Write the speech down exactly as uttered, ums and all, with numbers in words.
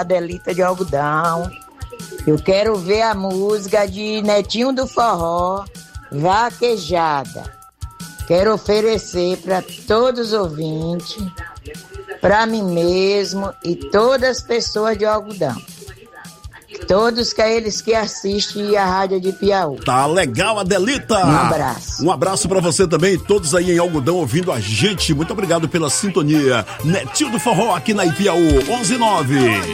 Adelita de Algodão. Eu quero ver a música de Netinho do Forró, Vaquejada. Quero oferecer para todos os ouvintes, para mim mesmo e todas as pessoas de Algodão. Todos que eles que assistem a Rádio de Piauí. Tá legal, Adelita. Um abraço. Um abraço pra você também, todos aí em Algodão ouvindo a gente. Muito obrigado pela sintonia. Netinho do Forró aqui na Ipiaú, onze e nove.